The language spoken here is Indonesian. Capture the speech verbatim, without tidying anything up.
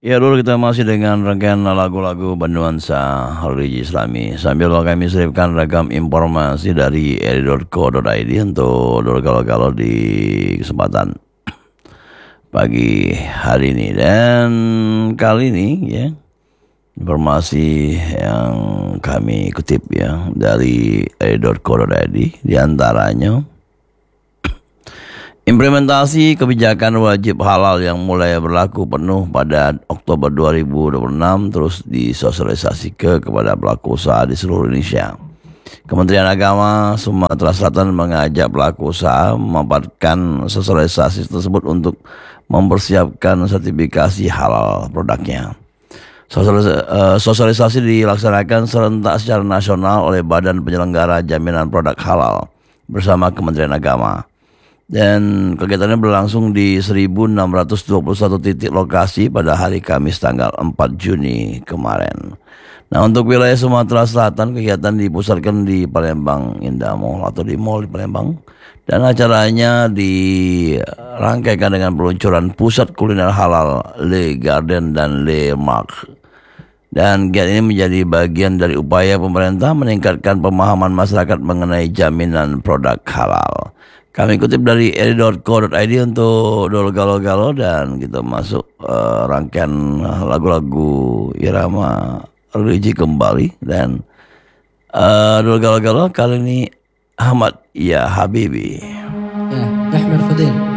Ya dulu kita masih dengan rangkaian lagu-lagu bernuansa religi Islami sambil kami selipkan ragam informasi dari eri titik co titik id untuk dulu galau-galau di kesempatan pagi hari ini. Dan kali ini ya, informasi yang kami kutip ya dari eri titik co titik id diantaranya implementasi kebijakan wajib halal yang mulai berlaku penuh pada Oktober dua ribu dua puluh enam terus disosialisasi ke kepada pelaku usaha di seluruh Indonesia. Kementerian Agama Sumatera Selatan mengajak pelaku usaha memanfaatkan sosialisasi tersebut untuk mempersiapkan sertifikasi halal produknya. Sosialisasi, uh, sosialisasi dilaksanakan serentak secara nasional oleh Badan Penyelenggara Jaminan Produk Halal bersama Kementerian Agama. Dan kegiatannya berlangsung di seribu enam ratus dua puluh satu titik lokasi pada hari Kamis tanggal empat Juni kemarin. Nah, untuk wilayah Sumatera Selatan kegiatan dipusatkan di Palembang Indah Mall atau di Mall di Palembang. Dan acaranya dirangkaikan dengan peluncuran pusat kuliner halal Le Garden dan Le Mark. Dan kegiatan ini menjadi bagian dari upaya pemerintah meningkatkan pemahaman masyarakat mengenai jaminan produk halal. Kami kutip dari eri titik co titik id untuk dol galau-galau dan kita masuk uh, rangkaian lagu-lagu irama religi kembali dan uh, dol galau-galau kali ini Ahmad Ya Habibi. يا أحمد فضيل